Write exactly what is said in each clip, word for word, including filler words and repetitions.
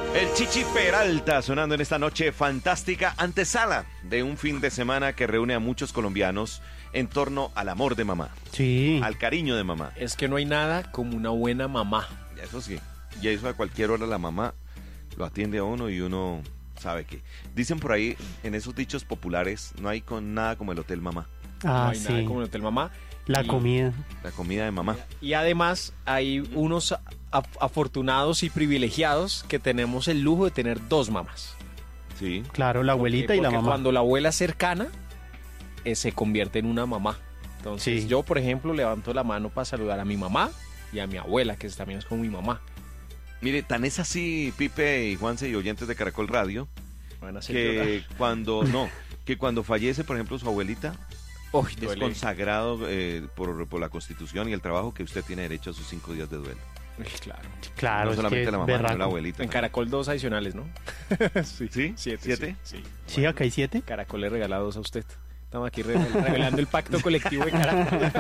El Chichi Peralta sonando en esta noche fantástica, antesala de un fin de semana que reúne a muchos colombianos en torno al amor de mamá, Sí. al cariño de mamá. Es que no hay nada como una buena mamá. Eso sí, y eso a cualquier hora la mamá lo atiende a uno y uno sabe que. Dicen por ahí, en esos dichos populares, no hay con nada como el hotel mamá, No Ah, hay sí. nada como el hotel mamá. La Y- comida. la comida de mamá. Y además hay unos af- afortunados y privilegiados que tenemos el lujo de tener dos mamás. Sí, Claro, la abuelita Porque- y la porque mamá. Cuando la abuela es cercana, eh, se convierte en una mamá. Entonces Sí. yo, por ejemplo, levanto la mano para saludar a mi mamá y a mi abuela, que también es como mi mamá. mire, tan es así, Pipe y Juanse y oyentes de Caracol Radio, Van a hacer que llorar. cuando, no, que cuando fallece, por ejemplo, su abuelita, Uy, es duele. consagrado eh, por, por la Constitución y el trabajo que usted tiene derecho a sus cinco días de duelo. Uy, claro. Claro, no es solamente que la es mamá, sino berraco. la abuelita. En Caracol dos adicionales, ¿no? sí. ¿Sí? Siete. ¿Siete? Sí. sí. Sí, acá hay siete. Caracol le regala dos a usted. Estamos aquí re- revelando el pacto colectivo de Caracol.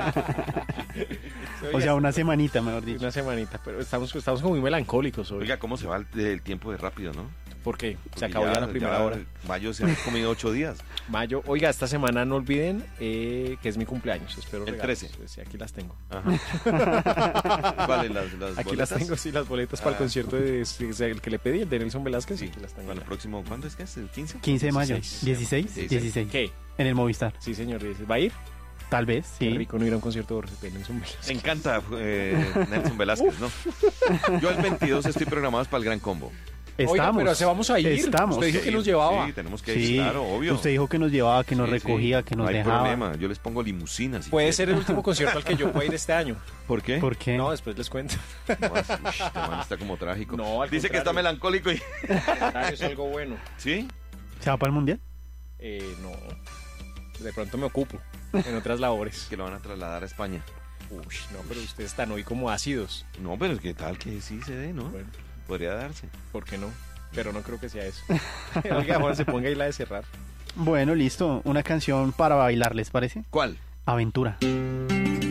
O sea, una semanita, mejor dicho. Una semanita, pero estamos, estamos como muy melancólicos hoy. Oiga, ¿cómo se va el, el tiempo de rápido, no? Porque se Porque acabó ya, la primera hora. Mayo se han comido ocho días. Mayo, oiga, esta semana no olviden eh, que es mi cumpleaños. Espero El regalos. trece. Sí, aquí las tengo. Ajá. ¿Cuáles? Las, las Aquí boletas? las tengo, sí, las boletas para el Ah. concierto de, sí, el que le pedí, el de Nelson Velázquez. Sí, aquí las tengo. Para el próximo, ¿cuándo es que es? ¿El quince? quince de mayo. dieciséis. dieciséis. Sí, sí. dieciséis. ¿Qué? En el Movistar. Sí, señor. dice, ¿va a ir? Tal vez, Qué sí. rico no ir a un concierto de Nelson Velázquez. Me encanta eh, Nelson Velázquez, ¿no? Yo el veintidós estoy programado para el Gran Combo. Estamos. Oiga, pero se vamos a ir. Estamos. Usted dijo Sí, que nos llevaba. Sí, tenemos que ir, Sí, claro, obvio. usted dijo que nos llevaba, que nos Sí, recogía, sí. que nos no hay dejaba. problema, yo les pongo limusinas. si Puede quieren. ser el último concierto al que yo pueda ir este año. ¿Por qué? ¿Por qué? No, después les cuento. No, ush, este man está como trágico. No, al Dice que está contrario. melancólico y... Ah, es algo bueno. ¿Sí? ¿Se va para el mundial? Eh, no. De pronto me ocupo en otras labores. Que lo van a trasladar a España. Uy, no, pero ustedes están hoy como ácidos. No, pero es que tal que sí se dé, ¿no? Bueno, Podría darse. ¿por qué no? Pero no creo que sea eso. Oiga, Juan, se ponga ahí la de cerrar. Bueno, listo. Una canción para bailar, ¿les parece? ¿Cuál? Aventura.